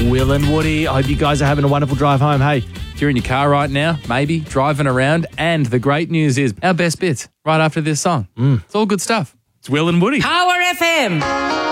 Will and Woody. I hope you guys are having a wonderful drive home. Hey, If you're in your car right now, maybe driving around, and the great news is our best bits right after this song. It's all good stuff. It's Will and Woody. Power FM.